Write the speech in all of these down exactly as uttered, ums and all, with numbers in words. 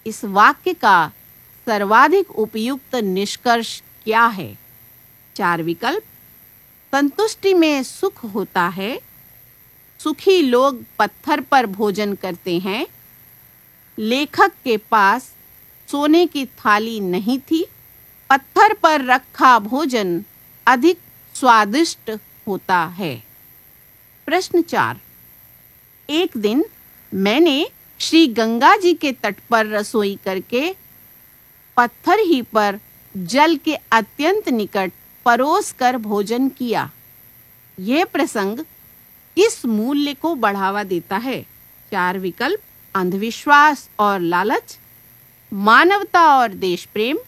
इस वाक्य का सर्वाधिक उपयुक्त निष्कर्ष क्या है? चार विकल्प। संतुष्टि में सुख होता है, सुखी लोग पत्थर पर भोजन करते हैं, लेखक के पास सोने की थाली नहीं थी, पत्थर पर रखा भोजन अधिक स्वादिष्ट होता है। प्रश्न चार। एक दिन मैंने श्री गंगा जी के तट पर रसोई करके पत्थर ही पर जल के अत्यंत निकट परोस कर भोजन किया। यह प्रसंग किस मूल्य को बढ़ावा देता है? चार विकल्प। अंधविश्वास और लालच, मानवता और देश प्रेम,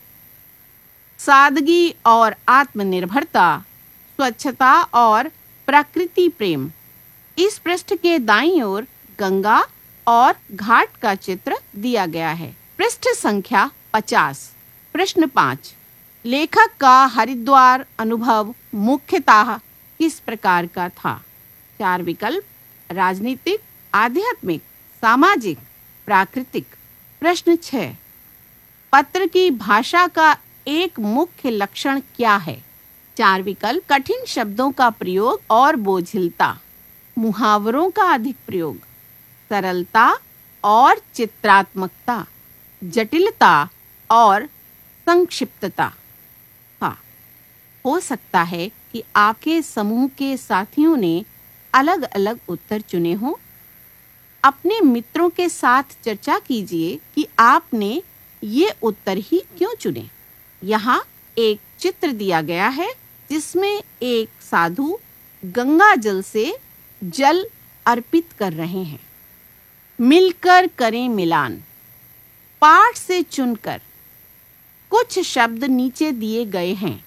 सादगी और आत्मनिर्भरता, स्वच्छता और प्रकृति प्रेम। इस पृष्ठ के दाईं ओर गंगा और घाट का चित्र दिया गया है। पृष्ठ संख्या पचास। प्रश्न पाँच। लेखक का हरिद्वार अनुभव मुख्यतः किस प्रकार का था? चार विकल्प। राजनीतिक, आध्यात्मिक, सामाजिक, प्राकृतिक। प्रश्न छह। पत्र की भाषा का एक मुख्य लक्षण क्या है? चार विकल्प। कठिन शब्दों का प्रयोग और बोझिलता, मुहावरों का अधिक प्रयोग, सरलता और चित्रात्मकता, जटिलता और संक्षिप्तता। हाँ, हो सकता है कि आपके समूह के साथियों ने अलग-अलग उत्तर चुने हों। अपने मित्रों के साथ चर्चा कीजिए कि आपने ये उत्तर ही क्यों चुने। यहाँ एक चित्र दिया गया है जिसमें एक साधु गंगा जल से जल अर्पित कर रहे हैं। मिलकर करें मिलान। पाठ से चुनकर कुछ शब्द नीचे दिए गए हैं।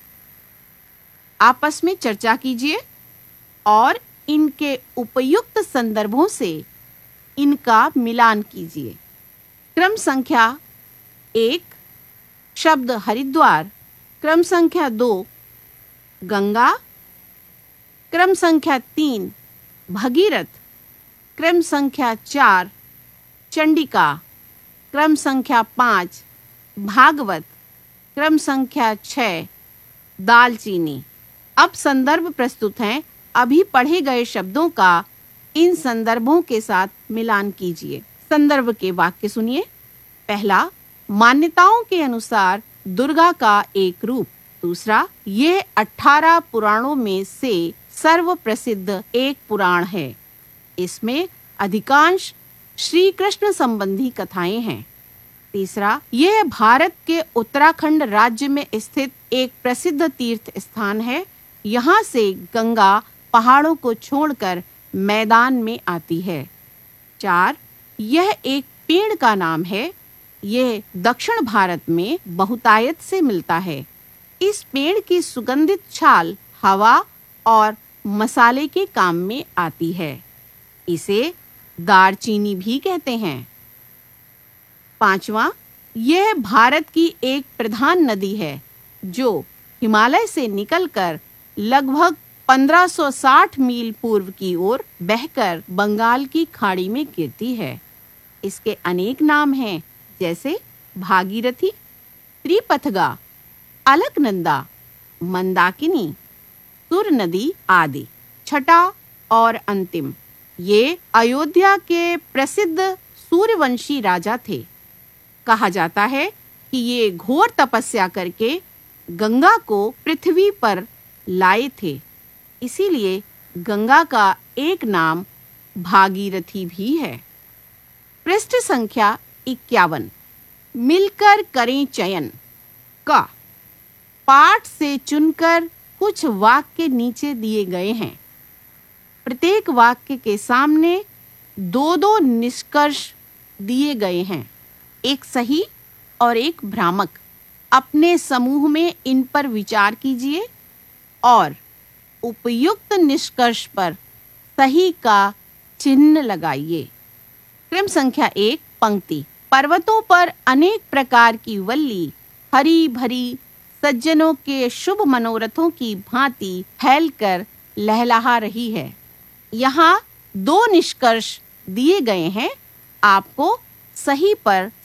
आपस में चर्चा कीजिए और इनके उपयुक्त संदर्भों से इनका मिलान कीजिए। क्रम संख्या एक शब्द हरिद्वार, क्रम संख्या दो गंगा, क्रम संख्या तीन भगीरथ, क्रम संख्या चार चंडिका, क्रम संख्या पाँच भागवत, क्रम संख्या छः दालचीनी। अब संदर्भ प्रस्तुत हैं। अभी पढ़े गए शब्दों का इन संदर्भों के साथ मिलान कीजिए। संदर्भ के वाक्य सुनिए। पहला, मान्यताओं के अनुसार दुर्गा का एक रूप। दूसरा, यह अठारह पुराणों में से सर्व प्रसिद्ध एक पुराण है। इसमें अधिकांश श्री कृष्ण संबंधी कथाएं हैं। तीसरा, यह भारत के उत्तराखंड राज्य में स्थित एक प्रसिद्ध तीर्थ स्थान है। यहाँ से गंगा पहाड़ों को छोड़कर मैदान में आती है। चार, यह एक पेड़ का नाम है। यह दक्षिण भारत में बहुतायत से मिलता है। इस पेड़ की सुगंधित छाल हवा और मसाले के काम में आती है। इसे दालचीनी भी कहते हैं। पांचवा, यह भारत की एक प्रधान नदी है जो हिमालय से निकलकर लगभग पंद्रह सौ साठ मील पूर्व की ओर बहकर बंगाल की खाड़ी में गिरती है। इसके अनेक नाम हैं, जैसे भागीरथी, त्रिपथगा, अलकनंदा, मंदाकिनी, सुर नदी आदि। छठा और अंतिम, ये अयोध्या के प्रसिद्ध सूर्यवंशी राजा थे। कहा जाता है कि ये घोर तपस्या करके गंगा को पृथ्वी पर लाए थे। इसीलिए गंगा का एक नाम भागीरथी भी है। पृष्ठ संख्या इक्यावन। मिलकर करें चयन का। पाठ से चुनकर कुछ वाक्य नीचे दिए गए हैं। प्रत्येक वाक्य के सामने दो दो निष्कर्ष दिए गए हैं, एक सही और एक भ्रामक। अपने समूह में इन पर विचार कीजिए और उपयुक्त निष्कर्ष पर सही का चिन्ह लगाइए। क्रम संख्या एक पंक्ति। पर्वतों पर अनेक प्रकार की वल्ली हरी भरी सज्जनों के शुभ मनोरथों की भांति फैलकर लहलहा रही है। यहाँ दो निष्कर्ष दिए गए हैं। आपको सही पर